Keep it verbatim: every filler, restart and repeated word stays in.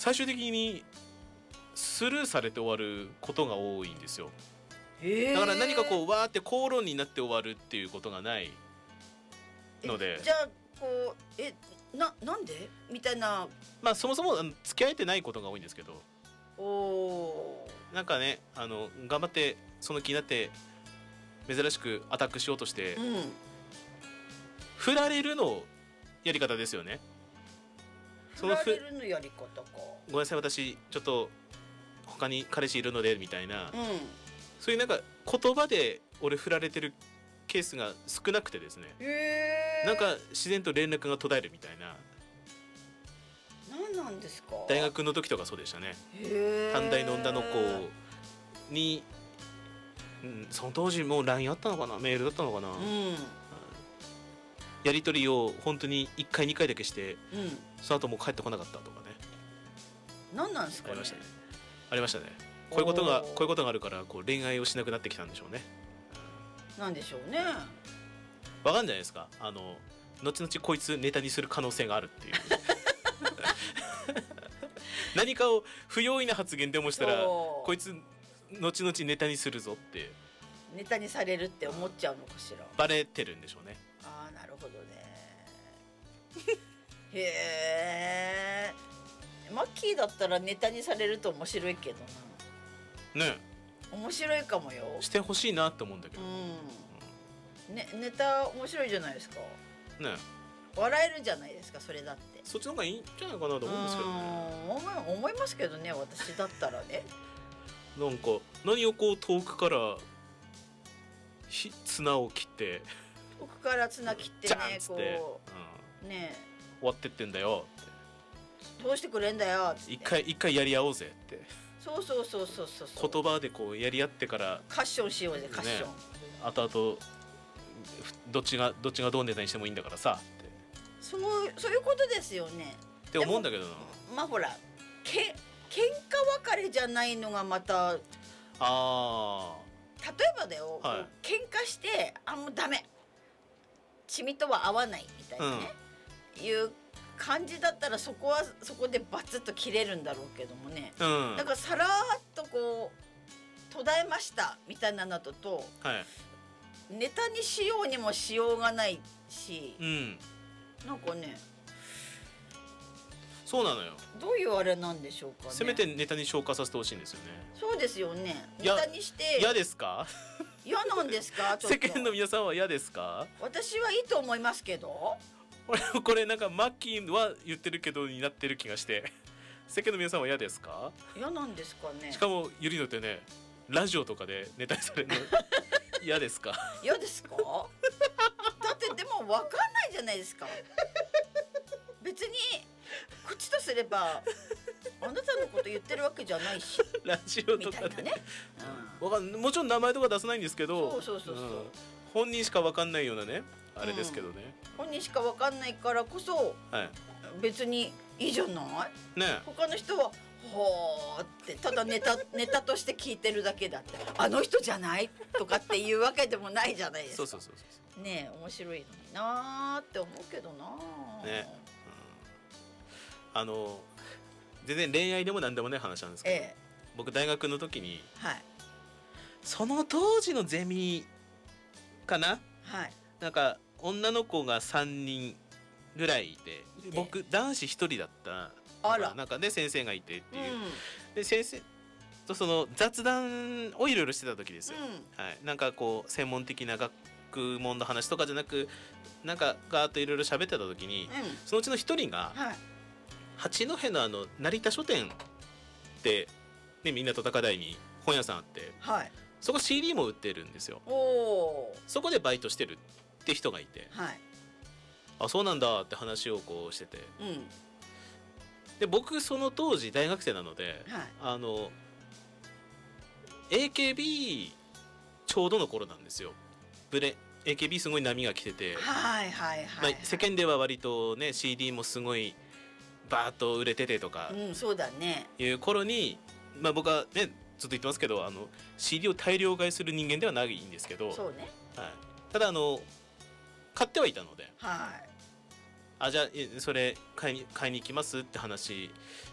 最終的にスルーされて終わることが多いんですよ。だから何かこうわーって口論になって終わるっていうことがないので、 じゃあこうえななんでみたいな、 まあそもそも付き合えてないことが多いんですけど、 おなんかねあの頑張ってその気になって珍しくアタックしようとして、 うん、 振られるのやり方ですよね。 振られるのやり方か。 ごめんなさい私ちょっと他に彼氏いるのでみたいな、 うん、 そういうなんか言葉で俺振られてるケースが少なくてですね、 へー、 なんか自然と連絡が途絶えるみたいな。 何なんですか。 大学の時とかそうでしたね。 へー、 短大の女の子に、うん、その当時もう ライン あったのかなメールだったのかな、 うん、 やり取りを本当にいっかいにかいだけして、 うん、 その後もう帰ってこなかったとかね。 何なんですかね。 ありましたねありましたね。こういうことがおーこういうことがあるからこう恋愛をしなくなってきたんでしょうね。 なんでしょうね。 わかんじゃないですか。あの後々こいつネタにする可能性があるっていう何かを不用意な発言でもしたらそうこいつ後々ネタにするぞってネタにされるって思っちゃうのかしら。 バレてるんでしょうね。 ああ、なるほどね。へえ。マッキーだったらネタにされると面白いけどな。 ね面白いかもよ。 してほしいなって思うんだけど、 うん。ね、ネタ面白いじゃないですか。 ね笑えるじゃないですか、それだって。 そっちの方がいいんじゃないかなと思うんですけどね。 うん、思い思いますけどね、私だったらね。 なんか何をこう遠くからひ綱を切って遠くから綱切ってジャーンねっつって、 こうん、 うね終わってってんだよってどうしてくれんだよっつって。 一回一回やり合おうぜってそうそうそうそうそうそう。 言葉でこうやり合ってからカッションしようぜ、カッション。 ね後々どっちがどっちがどうネタにしてもいいんだからさってそうそういうことですよね。 って思うんだけどな。 まあほらけ喧嘩別れじゃないのがまた、例あえばだよ、 はいこう喧嘩してあもうダメ君とは合わないみたいなね、うん、いう感じだったらそこはそこでバツッと切れるんだろうけどもね、 あうんだからさらっとこう途絶えましたみたいなのだとはいネタにしようにもしようがないし、 うんなんかねそうなのよ。 どういうあれなんでしょうかね。 せめてネタに消化させてほしいんですよね。 そうですよね。ネいやタにして嫌ですか嫌なんですかちょっと世間の皆さんは嫌ですか。 私はいいと思いますけど。 これこれなんかマッキーは言ってるけどになってる気がして世間の皆さんは嫌ですか。 嫌なんですかね。 しかもゆりのってねラジオとかでネタにされるの嫌ですか。 嫌ですかだってでも分かんないじゃないですか。別に口とすればあなたのこと言ってるわけじゃないしラジオみとかで、 たいなね、 わかんもちろん名前とか出さないんですけどそうそうそうそう、 ん本人しかわかんないようなねあれですけどね、 本人しか分かんないからこそはい別にいいじゃないね他の人はほーってただネタネタとして聞いてるだけだってあの人じゃないとかっていうわけでもないじゃないですか。 そうそうそうそうねえ面白いのになーって思うけどなーね、うん、あの全然恋愛でも何でもない話なんですけど、 ええ、 僕大学の時にはいその当時のゼミかな、 はいなんか女の子がさんにんぐらいいて僕男子ひとりだったあらなんかね先生がいてっていう、 うんで先生とその雑談をいろいろしてた時ですよ、 うんはい、なんかこう専門的な学問の話とかじゃなくなんかガーッといろいろ喋ってた時に、 うんそのうちのひとりがはい八戸のあの成田書店ってねみんなと高台に本屋さんあってはいそこ シーディー も売ってるんですよ。 おおそこでバイトしてるって人がいて、 はいあそうなんだって話をこうしてて、 うんで僕その当時大学生なので、 はいあの エーケービー ちょうどの頃なんですよ。ブレ エーケービー すごい波が来てて、 はいはいはい、 まあ、世間では割とね シーディー もすごいバーッと売れててとかうんそうだねいう頃に、まあ、僕はねずっと言ってますけどあの シーディー を大量買いする人間ではないんですけど、 そうねはい、ただあの買ってはいたので、 はいあじゃあえそれ買いに買いに行きますって話